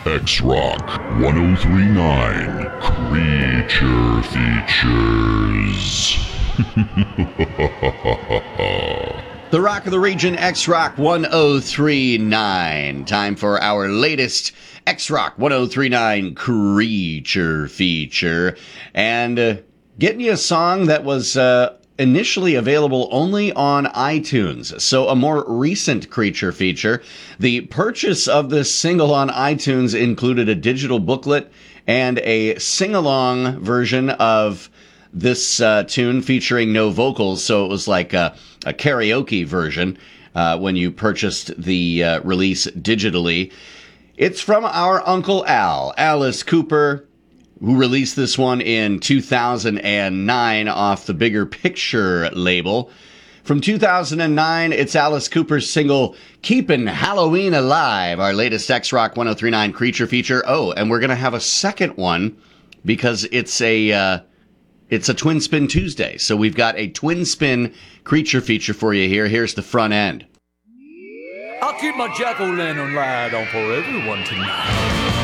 X-Rock 1039 Creature Features. The Rock of the Region, X-Rock 1039. Time for our latest X-Rock 1039 Creature Feature. And getting you a song that was initially available only on iTunes. So a more recent Creature Feature. The purchase of this single on iTunes included a digital booklet and a sing-along version of this tune featuring no vocals. So it was like a karaoke version when you purchased the release digitally. It's from our Uncle Al, Alice Cooper, who released this one in 2009 off the Bigger Picture label. From 2009, it's Alice Cooper's single, Keepin' Halloween Alive, our latest X-Rock 1039 Creature Feature. Oh, and we're going to have a second one because it's a Twin Spin Tuesday. So we've got a Twin Spin Creature Feature for you here. Here's the front end. I'll keep my jack-o'-lantern light on for everyone tonight.